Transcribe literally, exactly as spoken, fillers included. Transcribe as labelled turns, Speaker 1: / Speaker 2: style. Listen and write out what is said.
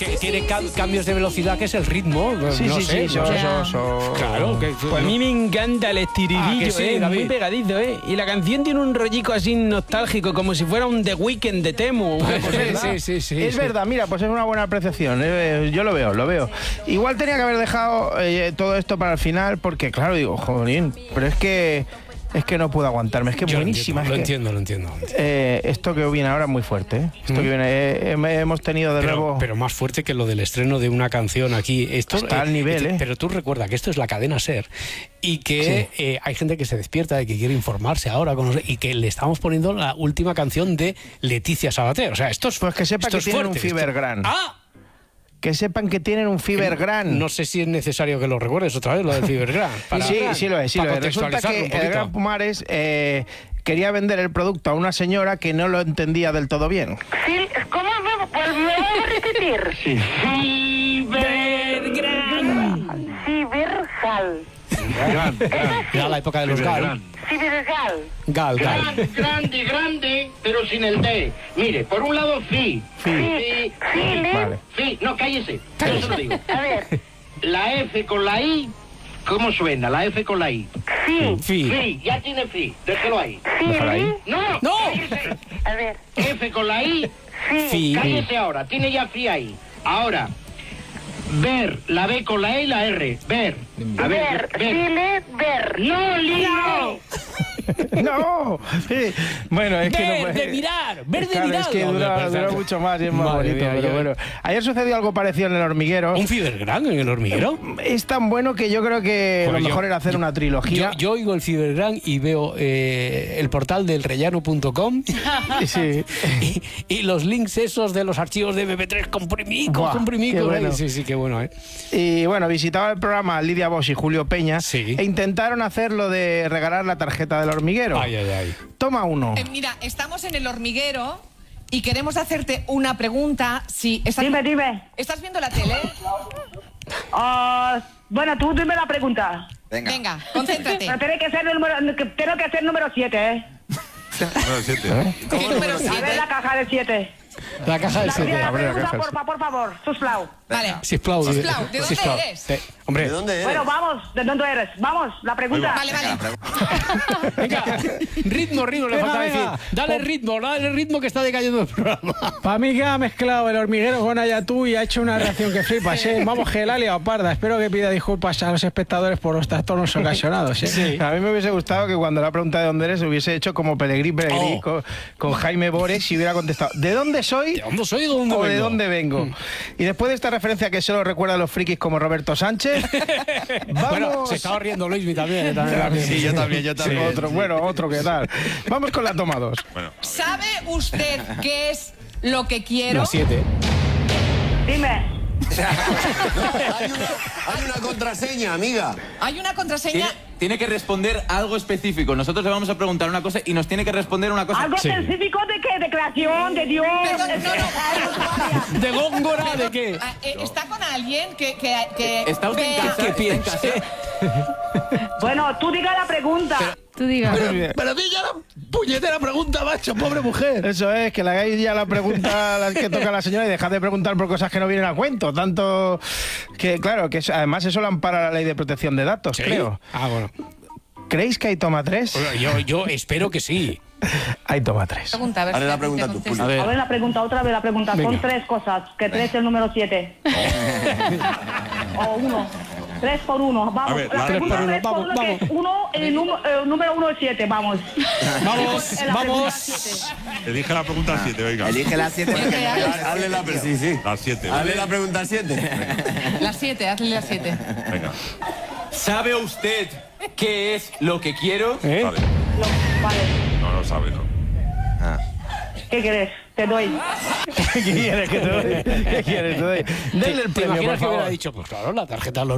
Speaker 1: que tiene cam- cambios de velocidad, que es el ritmo.
Speaker 2: Sí,
Speaker 1: no
Speaker 2: sí,
Speaker 1: sé,
Speaker 2: sí,
Speaker 1: no
Speaker 2: so-
Speaker 1: sé.
Speaker 2: so- so-
Speaker 1: Claro. Que,
Speaker 3: Pues a mí me encanta el
Speaker 1: Ah,
Speaker 3: estribillo,
Speaker 1: que sí,
Speaker 3: eh,
Speaker 1: David.
Speaker 3: muy pegadizo, ¿eh? Y la canción tiene un rollico así nostálgico, como si fuera un The Weeknd de Temu. una cosa
Speaker 1: Sí,
Speaker 3: así.
Speaker 1: sí, sí, sí,
Speaker 2: es
Speaker 1: sí.
Speaker 2: verdad, mira, pues es una buena apreciación. eh, yo lo veo, lo veo. Igual tenía que haber dejado eh, todo esto para el final, porque claro, digo, jodín, pero es que es que no puedo aguantarme, es que es
Speaker 1: Yo lo
Speaker 2: buenísima.
Speaker 1: entiendo, lo
Speaker 2: es que,
Speaker 1: entiendo, lo entiendo. lo entiendo.
Speaker 2: eh, esto que viene ahora es muy fuerte, ¿eh? Esto que viene, eh, hem- hemos tenido de
Speaker 1: Pero,
Speaker 2: nuevo.
Speaker 1: pero más fuerte que lo del estreno de una canción aquí. Esto,
Speaker 2: Está al nivel, ¿eh?
Speaker 1: Pero tú recuerda que esto es la cadena SER y que eh, hay gente que se despierta y que quiere informarse ahora con los- y que le estamos poniendo la última canción de Leticia Sabater. O sea, esto es
Speaker 2: Pues que sepa
Speaker 1: esto
Speaker 2: que
Speaker 1: es
Speaker 2: tienen un
Speaker 1: fuerte,
Speaker 2: Fever
Speaker 1: esto-
Speaker 2: Gran.
Speaker 1: ¡Ah!
Speaker 2: Que sepan que tienen un Fever Gran.
Speaker 1: No sé si es necesario que lo recuerdes otra vez, lo del Fever Gran. para-
Speaker 2: sí, sí lo es, sí
Speaker 1: para
Speaker 2: lo es. Resulta
Speaker 1: contextualizarlo
Speaker 2: que
Speaker 1: un
Speaker 2: el
Speaker 1: poquito.
Speaker 2: Gran Pumares eh, quería vender el producto a una señora que no lo entendía del todo bien.
Speaker 4: Sí, ¿cómo me vuelve a repetir?
Speaker 5: Sí.
Speaker 4: Cibergal. Cibergal.
Speaker 5: Gran, gran.
Speaker 1: Era la época de los Gal.
Speaker 5: Gran.
Speaker 4: Cibergal.
Speaker 1: Gal, Gal.
Speaker 6: Grande, grande, grande, pero sin el D. Mire, por un lado, fi.
Speaker 2: Fi.
Speaker 6: Fi,
Speaker 4: File.
Speaker 2: Vale.
Speaker 6: fi. No, cállese. Yo se lo digo.
Speaker 4: A ver.
Speaker 6: La F con la I, ¿cómo suena? La F con la I.
Speaker 4: Sí.
Speaker 1: Fi.
Speaker 6: Fi, ya tiene fi. Déjelo ahí.
Speaker 2: Déjalo ahí.
Speaker 4: Fili.
Speaker 6: No,
Speaker 1: ¡No!
Speaker 6: cállese.
Speaker 4: A ver.
Speaker 6: F con la I,
Speaker 4: Sí.
Speaker 1: Fi.
Speaker 6: cállese ahora. Tiene ya fi ahí. Ahora, ver, la B con la E y la R. Ver. A
Speaker 4: Ver.
Speaker 6: ver, ver.
Speaker 4: File. Ver.
Speaker 6: No, Lino.
Speaker 2: ¡No! Sí. Bueno, es que no
Speaker 3: Ver,
Speaker 2: puede-
Speaker 3: de mirar, ver de
Speaker 2: Claro,
Speaker 3: mirar.
Speaker 2: es que dura, dura mucho más y es más
Speaker 1: Madre
Speaker 2: bonito,
Speaker 1: mía,
Speaker 2: pero
Speaker 1: yo-
Speaker 2: bueno. Ayer sucedió algo parecido en El Hormiguero.
Speaker 1: ¿Un Fever Gran en el hormiguero?
Speaker 2: Es tan bueno que yo creo que
Speaker 1: Joder,
Speaker 2: lo mejor
Speaker 1: yo-
Speaker 2: era hacer
Speaker 1: yo-
Speaker 2: una trilogía.
Speaker 1: Yo, yo oigo el Cibergran y veo eh, el portal del rellano punto com
Speaker 2: Sí.
Speaker 1: y, y los links esos de los archivos de eme pe tres comprimidos,
Speaker 2: Buah,
Speaker 1: comprimidos.
Speaker 2: qué bueno.
Speaker 1: ¿eh? Sí, sí, qué bueno, ¿eh?
Speaker 2: Y bueno, visitaba el programa Lidia Bosch y Julio Peña
Speaker 1: Sí.
Speaker 2: e intentaron hacer lo de regalar la tarjeta del hormiguero.
Speaker 1: Ay, ay, ay.
Speaker 2: Toma uno.
Speaker 7: Eh, mira, estamos en el hormiguero y queremos hacerte una pregunta. Si estás,
Speaker 8: Dime, dime.
Speaker 7: ¿Estás viendo la tele?
Speaker 8: Ah, bueno, tú dime la pregunta.
Speaker 7: Venga, concéntrate.
Speaker 8: Pero tiene que ser el número, que- tiene que ser número siete, ¿eh?
Speaker 5: Número siete.
Speaker 7: ¿Qué número
Speaker 8: A ver
Speaker 7: siete?
Speaker 8: la caja de siete.
Speaker 1: La caja del
Speaker 8: La,
Speaker 1: siete.
Speaker 8: la
Speaker 2: abre la
Speaker 8: pregunta,
Speaker 2: caja,
Speaker 8: por,
Speaker 2: sí.
Speaker 8: fa- por favor, Susplau.
Speaker 7: Vale.
Speaker 1: Sisplau, di-
Speaker 7: Sisplau, ¿de dónde
Speaker 1: Sisplau.
Speaker 7: eres?
Speaker 1: Sí, hombre,
Speaker 5: ¿De dónde eres?
Speaker 8: Bueno, vamos, ¿de dónde eres? Vamos, la pregunta.
Speaker 7: Vale, vale.
Speaker 1: venga, ritmo, ritmo, le
Speaker 3: Venga,
Speaker 1: falta
Speaker 3: venga.
Speaker 1: decir. Dale ritmo, dale ritmo que está decayendo el programa.
Speaker 3: Para mí que ha mezclado el hormiguero con Ayatú y ha hecho una reacción que flipas, ¿eh? Vamos, que la ha liado parda. Espero que pida disculpas a los espectadores por los trastornos ocasionados, ¿eh?
Speaker 2: A mí me hubiese gustado que cuando la pregunta de dónde eres hubiese hecho como Pelegrí Pelegrí
Speaker 1: Oh.
Speaker 2: con, con Jaime Bores y hubiera contestado ¿de dónde soy?
Speaker 1: ¿De dónde soy y de dónde
Speaker 2: o
Speaker 1: vengo?
Speaker 2: de dónde vengo? Y después de esta referencia que solo recuerda a los frikis como Roberto Sánchez, vamos...
Speaker 1: Bueno, se estaba riendo Luismi también. eh, también, también.
Speaker 5: Sí, yo también, yo también.
Speaker 2: otro, bueno, otro que tal. Vamos con la toma dos.
Speaker 5: Bueno,
Speaker 7: ¿Sabe usted qué es lo que quiero?
Speaker 1: La siete.
Speaker 8: Dime.
Speaker 9: hay, una, hay una contraseña, amiga.
Speaker 7: Hay una contraseña.
Speaker 10: Tiene, tiene que responder algo específico. Nosotros le vamos a preguntar una cosa y nos tiene que responder una cosa.
Speaker 8: ¿Algo
Speaker 1: Sí.
Speaker 8: específico de qué? ¿De creación? ¿De Dios?
Speaker 7: Perdón,
Speaker 8: ¿De
Speaker 7: no, no.
Speaker 8: de usuaria?
Speaker 1: ¿De Góngora? ¿De qué?
Speaker 7: Ah, eh, ¿Está con alguien que, que, que
Speaker 10: ¿Está usted en
Speaker 7: vea-
Speaker 10: casa? ¿Está en casa?
Speaker 8: Bueno, tú diga la pregunta.
Speaker 11: Tú digas.
Speaker 1: Pero di ya la puñetera pregunta, macho, pobre mujer.
Speaker 2: Eso es, que le hagáis ya la pregunta a la que toca la señora y dejad de preguntar por cosas que no vienen a cuento. Tanto que, claro, que eso- además eso lo ampara la ley de protección de datos,
Speaker 1: ¿Sí?
Speaker 2: creo.
Speaker 1: Ah, bueno.
Speaker 2: ¿Creéis que hay toma tres?
Speaker 1: Bueno, Yo, yo espero que sí.
Speaker 2: Hay toma tres.
Speaker 7: Pregunta, a ver
Speaker 9: Dale
Speaker 7: si
Speaker 9: la
Speaker 7: te
Speaker 9: pregunta tú,
Speaker 7: contesta.
Speaker 9: Puli.
Speaker 1: A
Speaker 8: A
Speaker 1: ver.
Speaker 8: ver la pregunta, otra vez la pregunta.
Speaker 1: Venga.
Speaker 8: Son tres cosas, que tres es el número siete. O uno. Tres por uno, vamos.
Speaker 5: A ver,
Speaker 8: la
Speaker 5: la-
Speaker 8: pregunta
Speaker 1: Tres por uno,
Speaker 8: tres por
Speaker 1: vamos,
Speaker 8: uno, que
Speaker 1: vamos.
Speaker 8: es uno, el, número- el número uno es siete, vamos.
Speaker 1: Vamos,
Speaker 8: En la pregunta
Speaker 1: vamos.
Speaker 8: siete.
Speaker 5: elige la pregunta siete, venga.
Speaker 9: Elige la siete.
Speaker 7: Siete,
Speaker 9: Hable hable la pregunta. Sí, sí.
Speaker 5: La siete.
Speaker 9: Hable la pregunta siete.
Speaker 7: La siete, hazle la siete.
Speaker 5: Venga.
Speaker 10: ¿Sabe usted qué es lo que quiero?
Speaker 1: ¿Eh?
Speaker 5: Vale.
Speaker 8: No, vale.
Speaker 5: No lo sabe, ¿no?
Speaker 8: ¿Qué quieres? Te doy.
Speaker 2: ¿Qué quieres que te doy? ¿Qué quieres que te doy? Denle el
Speaker 1: ¿Te
Speaker 2: premio,
Speaker 1: imaginas
Speaker 2: por
Speaker 1: que hubiera
Speaker 2: favor.
Speaker 1: dicho, pues claro, la tarjeta